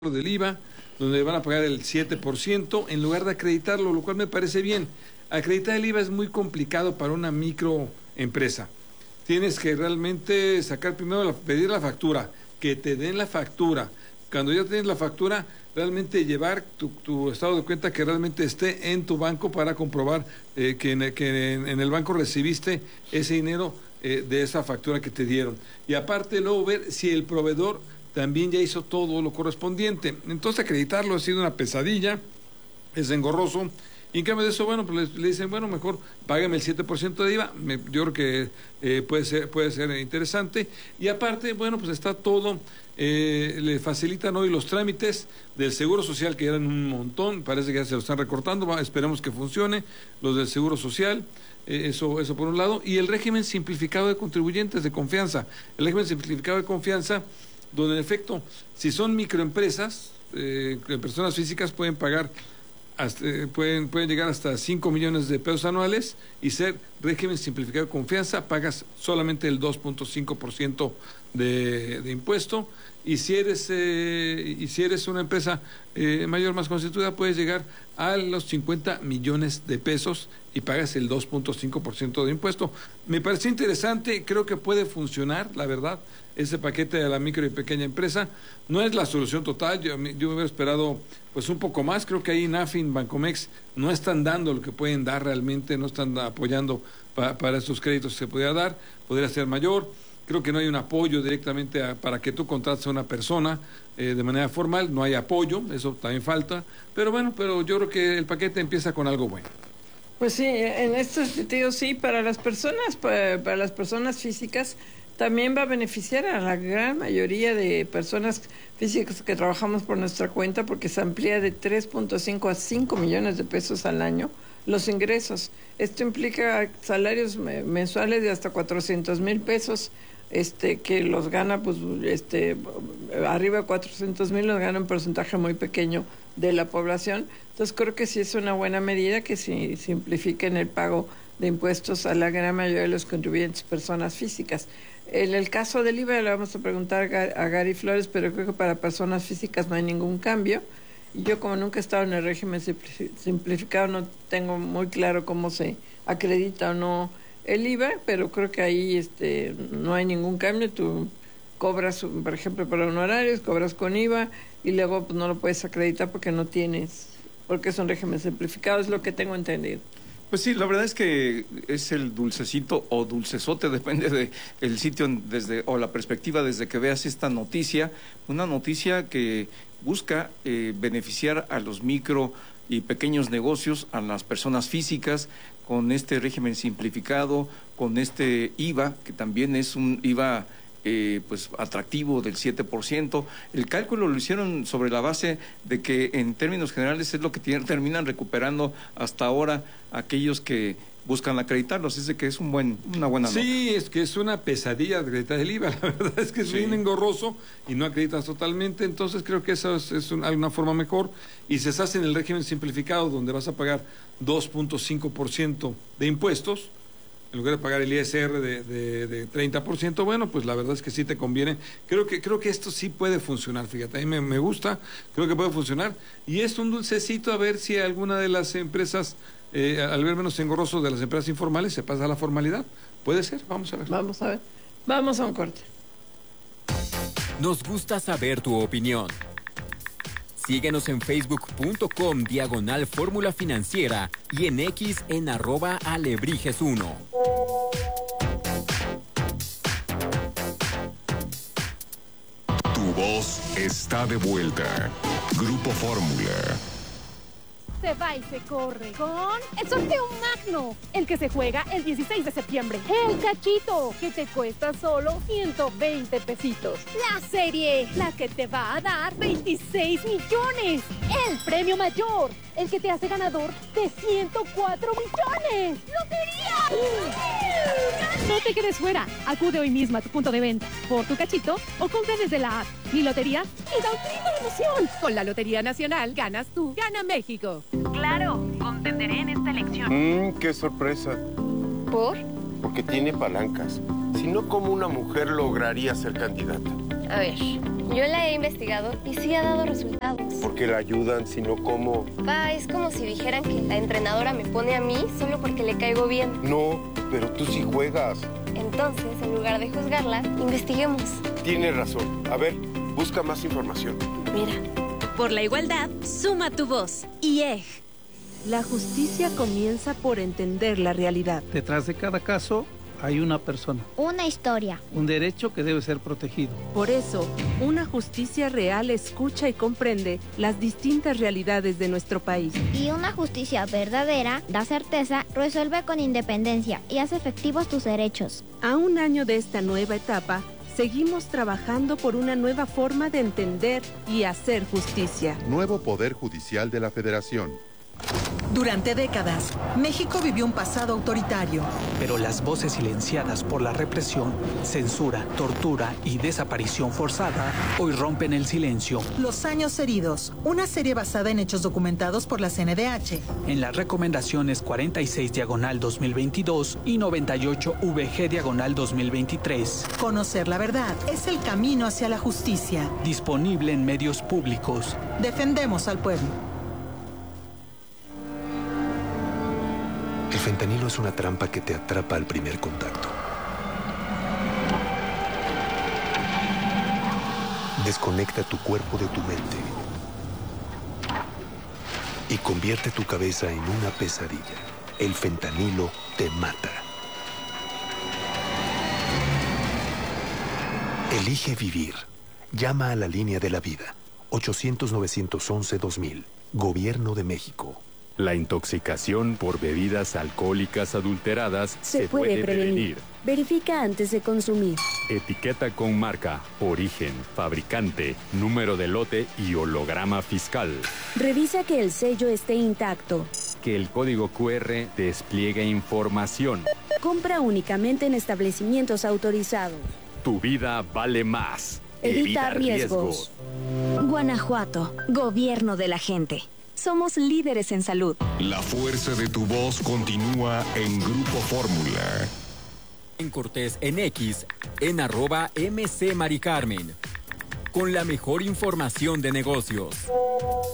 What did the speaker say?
del IVA, donde van a pagar el 7% en lugar de acreditarlo, lo cual me parece bien. Acreditar el IVA es muy complicado para una microempresa. Tienes que realmente sacar primero, pedir la factura, que te den la factura. Cuando ya tienes la factura, realmente llevar tu estado de cuenta que realmente esté en tu banco para comprobar que en el banco recibiste ese dinero de esa factura que te dieron. Y aparte luego ver si el proveedor también ya hizo todo lo correspondiente. Entonces acreditarlo ha sido una pesadilla, es engorroso. Y en cambio de eso, bueno, pues le dicen, bueno, mejor págame el 7% de IVA. Yo creo que puede ser interesante. Y aparte, bueno, pues está todo, le facilitan hoy los trámites del Seguro Social, que eran un montón, parece que ya se lo están recortando, esperemos que funcione, los del Seguro Social, eso por un lado. Y el régimen simplificado de contribuyentes de confianza. El régimen simplificado de confianza, donde en efecto, si son microempresas, personas físicas pueden pagar, pueden llegar hasta 5 millones de pesos anuales y ser régimen simplificado de confianza, pagas solamente el 2.5% de impuesto, y si eres una empresa mayor más constituida, puedes llegar a los 50 millones de pesos y pagas el 2.5% de impuesto. Me parece interesante, creo que puede funcionar, la verdad, ese paquete de la micro y pequeña empresa. No es la solución total, yo me hubiera esperado pues un poco más. Creo que ahí Nafin, Bancomex no están dando lo que pueden dar realmente, no están apoyando para estos créditos que se podría ser mayor. Creo que no hay un apoyo directamente para que tú contrates a una persona de manera formal, no hay apoyo, eso también falta, pero bueno, yo creo que el paquete empieza con algo bueno. Pues sí, en este sentido sí, para las personas físicas también va a beneficiar a la gran mayoría de personas físicas que trabajamos por nuestra cuenta, porque se amplía de 3.5 a 5 millones de pesos al año los ingresos. Esto implica salarios mensuales de hasta 400,000 pesos, que los gana, pues, arriba de 400,000 los gana un porcentaje muy pequeño de la población. Entonces creo que sí es una buena medida que sí simplifiquen el pago de impuestos a la gran mayoría de los contribuyentes, personas físicas. En el caso del IVA le vamos a preguntar a Gary Flores, pero creo que para personas físicas no hay ningún cambio. Y yo, como nunca he estado en el régimen simplificado, no tengo muy claro cómo se acredita o no el IVA, pero creo que ahí no hay ningún cambio. Tú cobras, por ejemplo, para honorarios, cobras con IVA y luego pues no lo puedes acreditar porque es un régimen simplificado, es lo que tengo entendido. Pues sí, la verdad es que es el dulcecito o dulcesote, depende del sitio o la perspectiva desde que veas esta noticia, una noticia que busca beneficiar a los micro y pequeños negocios, a las personas físicas, con este régimen simplificado, con este IVA, que también es un IVA pues atractivo del 7%. El cálculo lo hicieron sobre la base de que en términos generales es lo que terminan recuperando hasta ahora aquellos que buscan acreditarlos. Es de que es una buena nota. Sí, es que es una pesadilla acreditar el IVA. La verdad es que es bien engorroso y no acreditas totalmente. Entonces creo que eso es una forma mejor. Y se hace en el régimen simplificado, donde vas a pagar 2.5% de impuestos en lugar de pagar el ISR de 30%, bueno, pues la verdad es que sí te conviene. Creo que esto sí puede funcionar, fíjate, a mí me gusta, creo que puede funcionar. Y es un dulcecito a ver si alguna de las empresas, al ver menos engorroso de las empresas informales, se pasa a la formalidad. Puede ser, vamos a ver. Vamos a ver. Vamos a un corte. Nos gusta saber tu opinión. Síguenos en facebook.com/Fórmula Financiera y en X en @Alebrijes1. Tu voz está de vuelta. Grupo Fórmula. Se va y se corre con el sorteo magno, el que se juega el 16 de septiembre. El cachito, que te cuesta solo 120 pesitos. La serie, la que te va a dar 26 millones. El premio mayor, el que te hace ganador de 104 millones. ¡Lotería! No te quedes fuera. Acude hoy mismo a tu punto de venta por tu cachito o compra desde la app Mi Lotería y da un grito de emoción. Con la Lotería Nacional ganas tú, gana México. Claro, contenderé en esta elección. ¡Qué sorpresa! ¿Por? Porque tiene palancas. Si no, ¿cómo una mujer lograría ser candidata? A ver, Yo la he investigado y sí ha dado resultados. ¿Por qué la ayudan, si no cómo? Pa, es como si dijeran que la entrenadora me pone a mí solo porque le caigo bien. No, pero tú sí juegas. Entonces, en lugar de juzgarla, investiguemos. Tienes razón. A ver, busca más información. Mira. Por la igualdad, suma tu voz. IEG. La justicia comienza por entender la realidad. Detrás de cada caso hay una persona. Una historia. Un derecho que debe ser protegido. Por eso, una justicia real escucha y comprende las distintas realidades de nuestro país. Y una justicia verdadera da certeza, resuelve con independencia y hace efectivos tus derechos. A un año de esta nueva etapa, seguimos trabajando por una nueva forma de entender y hacer justicia. Nuevo Poder Judicial de la Federación. Durante décadas, México vivió un pasado autoritario. Pero las voces silenciadas por la represión, censura, tortura y desaparición forzada hoy rompen el silencio. Los años heridos, una serie basada en hechos documentados por la CNDH. En las recomendaciones 46/2022 y 98/VG/2023. Conocer la verdad es el camino hacia la justicia. Disponible en medios públicos. Defendemos al pueblo. El fentanilo es una trampa que te atrapa al primer contacto. Desconecta tu cuerpo de tu mente y convierte tu cabeza en una pesadilla. El fentanilo te mata. Elige vivir. Llama a la línea de la vida. 800-911-2000. Gobierno de México. La intoxicación por bebidas alcohólicas adulteradas se puede prevenir. Verifica antes de consumir. Etiqueta con marca, origen, fabricante, número de lote y holograma fiscal. Revisa que el sello esté intacto. Que el código QR despliegue información. Compra únicamente en establecimientos autorizados. Tu vida vale más. Evita riesgos. Guanajuato, gobierno de la gente. Somos líderes en salud. La fuerza de tu voz continúa en Grupo Fórmula. En Cortés en X, en @MC Mari Carmen. Con la mejor información de negocios.